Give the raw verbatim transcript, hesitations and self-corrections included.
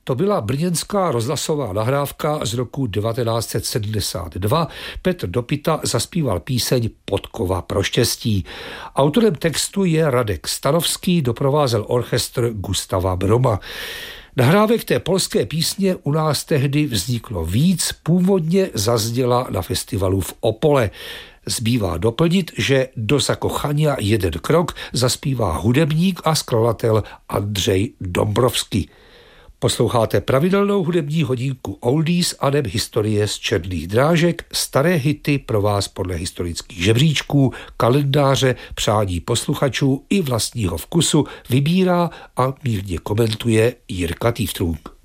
To byla brněnská rozhlasová nahrávka z roku devatenáct set sedmdesát dva. Petr Dopita zaspíval píseň Podkova pro štěstí. Autorem textu je Radek Stanovský, doprovázel orchestr Gustava Broma. Nahrávek té polské písně u nás tehdy vzniklo víc, původně zazněla na festivalu v Opole. Zbývá doplnit, že do zakochania jeden krok zaspívá hudebník a skladatel Andřej Dombrovský. Posloucháte pravidelnou hudební hodinku Oldies a neb historie z černých drážek, staré hity pro vás podle historických žebříčků, kalendáře, přání posluchačů i vlastního vkusu vybírá a mírně komentuje Jirka Týftrung.